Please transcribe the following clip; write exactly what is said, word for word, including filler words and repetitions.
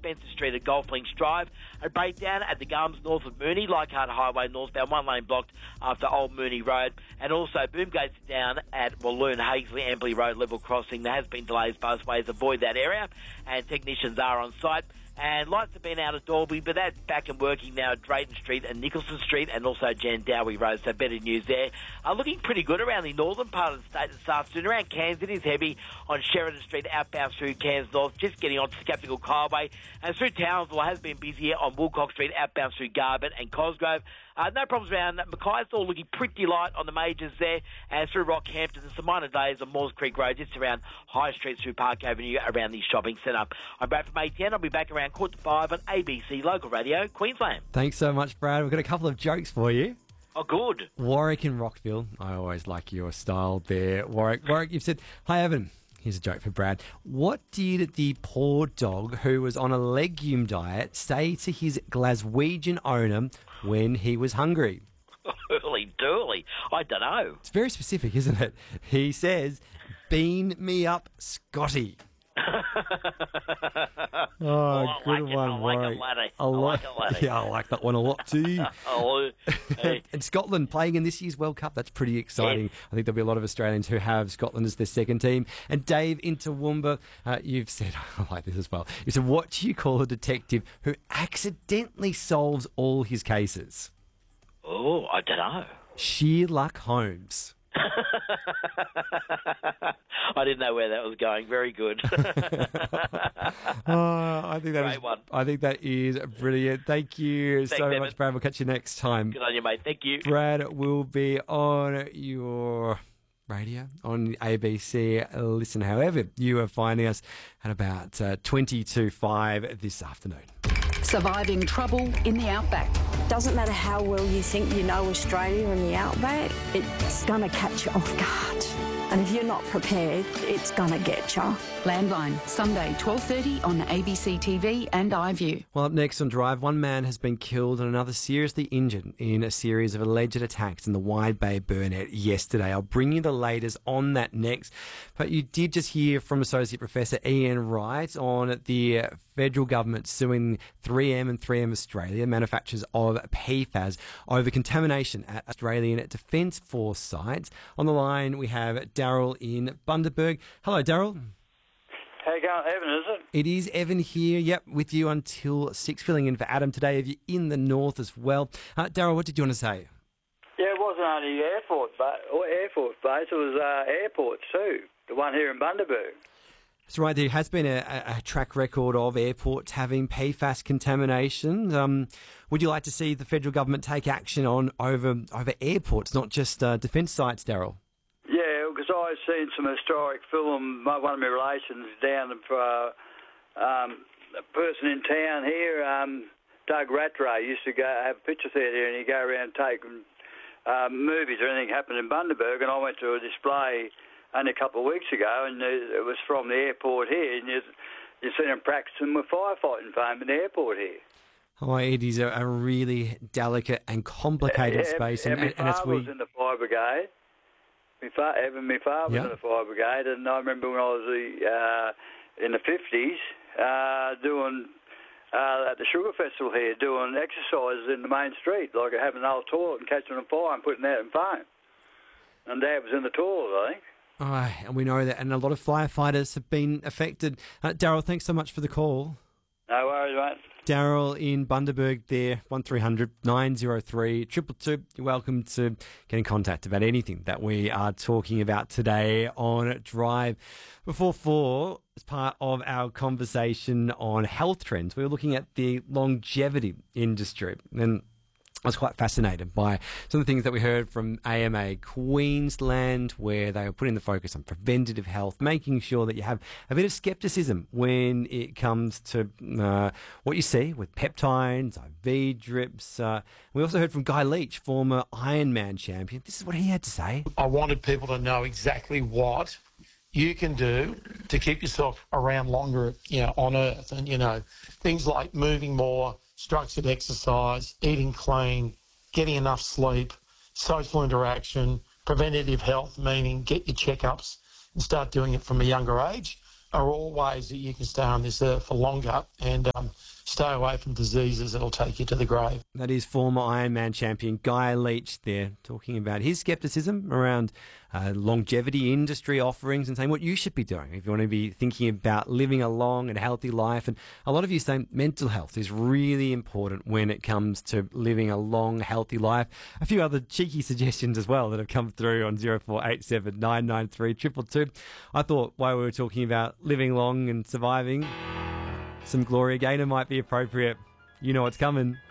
Spencer Street at Golf Links Drive. A breakdown at the Gums north of Mooney, Leichhardt Highway northbound, one lane blocked after Old Mooney Road. And also boom gates down at Walloon, Hazeley, Amberley Road level crossing. There has been delays both ways. Avoid that area, and technicians are on site. And lights have been out at Dalby, but that's back and working now at Drayton Street and Nicholson Street, and also Jandowie Road, so better news there. Uh, looking pretty good around the northern part of the state this afternoon. Around Cairns, it is heavy on Sheridan Street, outbound through Cairns North, just getting onto Skeptical Highway. And through Townsville has been busier on Woolcock Street, outbound through Garbutt and Cosgrove. Uh, no problems around Mackay, all looking pretty light on the majors there, and through Rockhampton. There's some minor delays on Moores Creek Road, just around High Street through Park Avenue, around the shopping centre. I'm Brad from A T N. I'll be back around quarter to five on A B C Local Radio, Queensland. Thanks so much, Brad. We've got a couple of jokes for you. Oh, good. Warwick and Rockville. I always like your style there, Warwick. Warwick, you've said, hi, Evan. Here's a joke for Brad. What did the poor dog who was on a legume diet say to his Glaswegian owner when he was hungry? Early dooley. I don't know. It's very specific, isn't it? He says, bean me up, Scotty. Oh, oh, good like one, I like Warwick. it, laddie. I I like, like it, laddie. Yeah, I like that one a lot too. oh, hey. And Scotland playing in this year's World Cup, that's pretty exciting. Yes. I think there'll be a lot of Australians who have Scotland as their second team. And Dave in Toowoomba, uh, you've said, I like this as well, you said, what do you call a detective who accidentally solves all his cases? Oh, I don't know. Sherlock Holmes. I didn't know where that was going. Very good. Oh, I think that Great is, one. I think that is brilliant. Thank you Thanks, so Evan. much, Brad. We'll catch you next time. Good on you, mate. Thank you. Brad will be on your radio on A B C Listen. However, you are finding us at about uh, twenty to five this afternoon. Surviving trouble in the outback. Doesn't matter how well you think you know Australia and the outback, it's going to catch you off guard. And if you're not prepared, it's going to get you. Landline, Sunday, twelve thirty on A B C T V and iView. Well, up next on Drive, one man has been killed and another seriously injured in a series of alleged attacks in the Wide Bay Burnett yesterday. I'll bring you the latest on that next. But you did just hear from Associate Professor Ian Wright on the federal government suing three M and three M Australia, manufacturers of P FAS, over contamination at Australian Defence Force sites. On the line, we have Daryl in Bundaberg. Hello, Daryl. How you going, Evan, is it? It is Evan here, yep, with you until six, filling in for Adam today. If you're in the north as well. Uh, Daryl, what did you want to say? Yeah, it wasn't only Air Force, ba- or Air Force Base, it was uh, airports too, the one here in Bundaberg. That's right, there has been a, a track record of airports having P FAS contamination. Um, would you like to see the federal government take action on over over airports, not just uh, defence sites, Daryl? Yeah, because I've seen some historic film, my, one of my relations down for uh, um, a person in town here, um, Doug Rattray, used to go have a picture theatre and he'd go around taking um, movies or anything happened in Bundaberg, and I went to a display only a couple of weeks ago, and it was from the airport here, and you you seen them practicing with firefighting foam in the airport here. Oh, it is a, a really delicate and complicated yeah, space, yeah, and, my and, and as father we was in the fire brigade. My fa- Evan, my father Yeah. was in the fire brigade, and I remember when I was uh, in the fifties uh, doing uh, at the Sugar Festival here, doing exercises in the main street, like having an old toilet and catching on fire and putting out in foam. And Dad was in the toilet, I think. Oh, and we know that, and a lot of firefighters have been affected. Uh, Daryl, thanks so much for the call. No worries, mate. Daryl in Bundaberg there, one three hundred nine oh three two two two. You're welcome to get in contact about anything that we are talking about today on Drive. Before four, as part of our conversation on health trends, we were looking at the longevity industry, and I was quite fascinated by some of the things that we heard from A M A Queensland, where they were putting the focus on preventative health, making sure that you have a bit of scepticism when it comes to uh, what you see with peptides, I V drips. Uh, we also heard from Guy Leach, former Ironman champion. This is what he had to say. I wanted people to know exactly what you can do to keep yourself around longer, you know, on Earth. And, you know, things like moving more, structured exercise, eating clean, getting enough sleep, social interaction, preventative health, meaning get your checkups and start doing it from a younger age. are all ways that you can stay on this earth for longer and um, stay away from diseases that'll take you to the grave. That is former Ironman champion Guy Leach there, talking about his scepticism around uh, longevity industry offerings and saying what you should be doing if you want to be thinking about living a long and healthy life. And a lot of you say mental health is really important when it comes to living a long, healthy life. A few other cheeky suggestions as well that have come through on zero four eight seven nine nine three two two two. I thought while we were talking about living long and surviving, some Gloria Gaynor might be appropriate. You know what's coming.